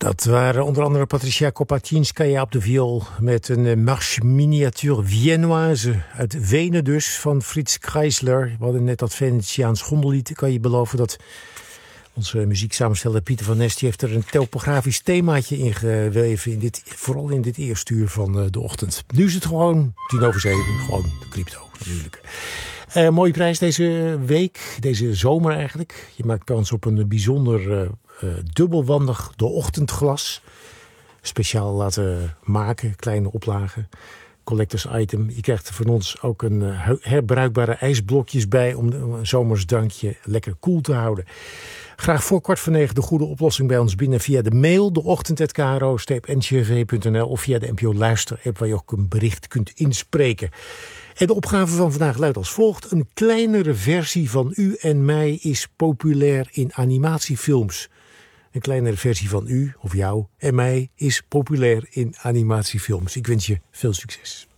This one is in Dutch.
Dat waren onder andere Patricia Kopatinskaya op de viool met een marche miniature viennoise uit Wenen dus, van Frits Kreisler. We hadden net dat Venetiaans gondellied. Ik kan je beloven dat onze muzieksamensteller Pieter van Nes, die heeft er een topografisch themaatje in geweven, vooral in dit eerste uur van de ochtend. Nu is het gewoon 6:10, gewoon de crypto natuurlijk. Mooie prijs deze week, deze zomer eigenlijk. Je maakt kans op een bijzonder dubbelwandig de ochtendglas. Speciaal laten maken, kleine oplagen. Collectors item. Je krijgt er van ons ook een herbruikbare ijsblokjes bij om een zomers drankje lekker koel te houden. Graag voor 8:45 de goede oplossing bij ons binnen via de mail deochtend@kro-ncrv.nl of via de NPO Luister-app waar je ook een bericht kunt inspreken. En de opgave van vandaag luidt als volgt. Een kleinere versie van u en mij is populair in animatiefilms. Een kleinere versie van u of jou en mij is populair in animatiefilms. Ik wens je veel succes.